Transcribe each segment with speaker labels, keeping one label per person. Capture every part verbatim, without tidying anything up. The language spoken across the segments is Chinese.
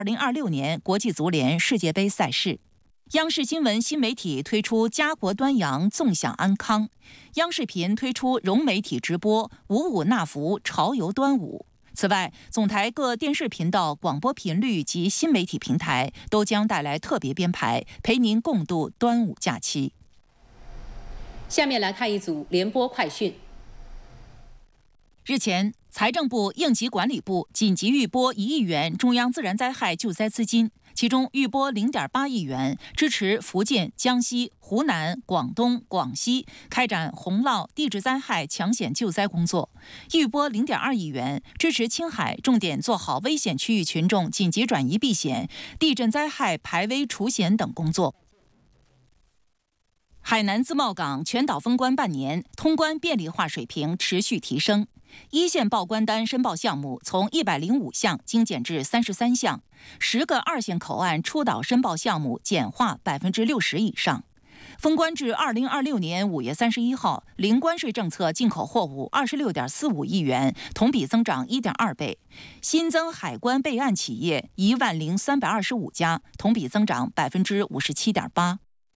Speaker 1: 二零二六年国际足联世界杯赛事。央视新闻新媒体推出家国端阳纵享安康，央视频推出融媒体直播五五纳福潮游端午。此外，总台各电视频道、广播频率及新媒体平台都将带来特别编排，陪您共度端午假期。
Speaker 2: 下面来看一组联播快讯。
Speaker 1: 日前，财政部、应急管理部紧急预拨一亿元中央自然灾害救灾资金，其中预拨零点八亿元支持福建、江西、湖南、广东、广西开展洪涝、地质灾害抢险救灾工作；预拨零点二亿元支持青海重点做好危险区域群众紧急转移避险、地震灾害排危除险等工作。海南自贸港全岛封关半年，通关便利化水平持续提升。一线报关单申报项目从一百零五项精简至三十三项，十个二线口岸出岛申报项目简化百分之六十以上。封关至二零二六年五月三十一号，零关税政策进口货物二十六点四五亿元，同比增长一点二倍。新增海关备案企业一万零三百二十五家，同比增长百分之五十七点八。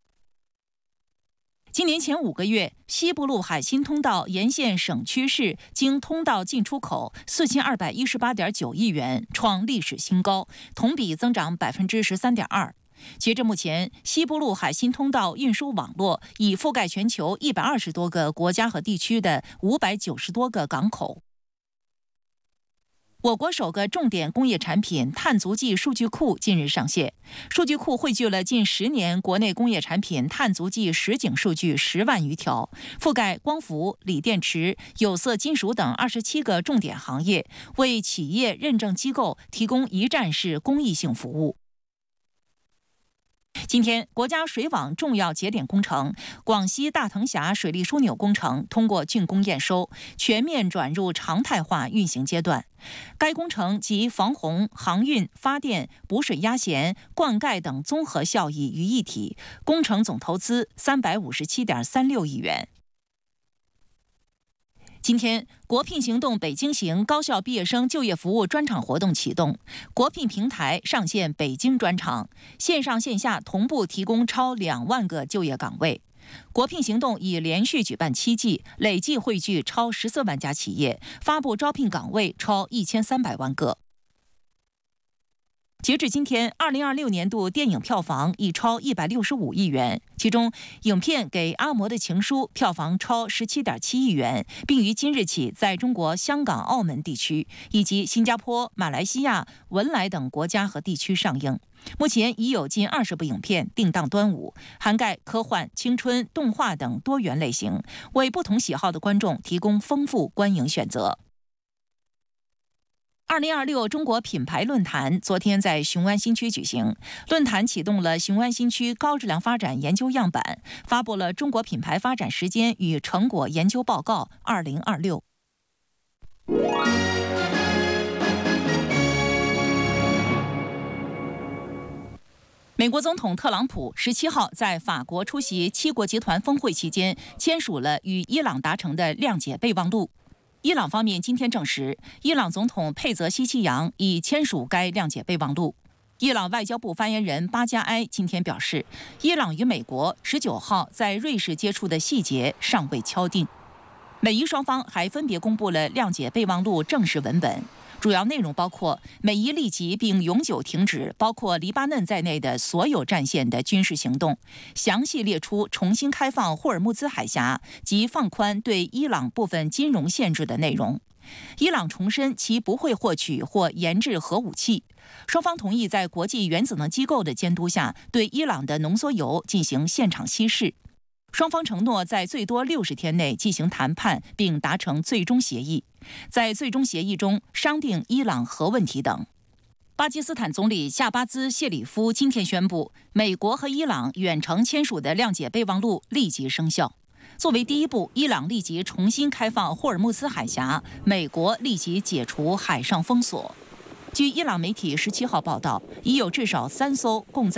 Speaker 1: 今年前五个月，西部陆海新通道沿线省区市经通道进出口四千二百一十八点九亿元，创历史新高，同比增长百分之十三点二。截至目前，西部陆海新通道运输网络已覆盖全球一百二十多个国家和地区的五百九十多个港口。我国首个重点工业产品碳足迹数据库近日上线。数据库汇聚了近十年国内工业产品碳足迹实景数据十万余条，覆盖光伏、锂电池、有色金属等二十七个重点行业，为企业认证机构提供一站式公益性服务。今天，国家水网重要节点工程广西大藤峡水利枢纽工程通过竣工验收，全面转入常态化运行阶段。该工程集防洪、航运、发电、补水压咸、灌溉等综合效益于一体，工程总投资三百五十七点三六亿元。今天，国聘行动北京行高校毕业生就业服务专场活动启动，国聘平台上线北京专场，线上线下同步提供超两万个就业岗位。国聘行动已连续举办七季，累计汇聚超十四万家企业，发布招聘岗位超一千三百万个。截至今天，二零二六年度电影票房已超一百六十五亿元，其中影片《给阿嬷的情书》票房超十七点七亿元，并于今日起在中国香港、澳门地区以及新加坡、马来西亚、文莱等国家和地区上映。目前已有近二十部影片定档端午，涵盖科幻、青春、动画等多元类型，为不同喜好的观众提供丰富观影选择。二零二六中国品牌论坛昨天在雄安新区举行，论坛启动了雄安新区高质量发展研究样板，发布了中国品牌发展时间与成果研究报告二零二六。美国总统特朗普十七号在法国出席七国集团峰会期间，签署了与伊朗达成的谅解备忘录。伊朗方面今天证实，伊朗总统佩泽希奇扬已签署该谅解备忘录。伊朗外交部发言人巴加埃今天表示，伊朗与美国十九号在瑞士接触的细节尚未敲定。美伊双方还分别公布了谅解备忘录正式文本。主要内容包括美伊立即并永久停止包括黎巴嫩在内的所有战线的军事行动，详细列出重新开放霍尔木兹海峡及放宽对伊朗部分金融限制的内容。伊朗重申其不会获取或研制核武器。双方同意在国际原子能机构的监督下，对伊朗的浓缩铀进行现场稀释。双方承诺在最多六十天内进行谈判，并达成最终协议。在最终协议中商定伊朗核问题等。巴基斯坦总理夏巴兹·谢里夫今天宣布，美国和伊朗远程签署的谅解备忘录立即生效。作为第一步，伊朗立即重新开放霍尔木兹海峡，美国立即解除海上封锁。据伊朗媒体十七号报道，已有至少三艘共载